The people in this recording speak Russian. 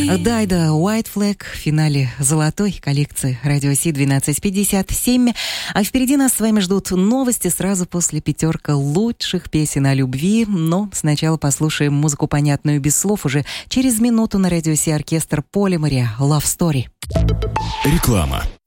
Дайда White Flag в финале золотой коллекции Радио Си 1257. А впереди нас с вами ждут новости сразу после пятерка лучших песен о любви. Но сначала послушаем музыку, понятную без слов. Уже через минуту на Радио Си оркестр Полимари Love Story. Реклама.